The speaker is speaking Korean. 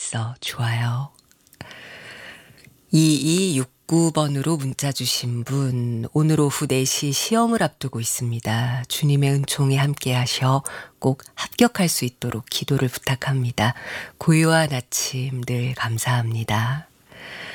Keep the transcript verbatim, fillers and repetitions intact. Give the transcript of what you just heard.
있어 좋아요. 이이육구 번으로 문자 주신 분, 오늘 오후 네 시 시험을 앞두고 있습니다. 주님의 은총이 함께 하셔 꼭 합격할 수 있도록 기도를 부탁합니다. 고요한 아침 늘 감사합니다.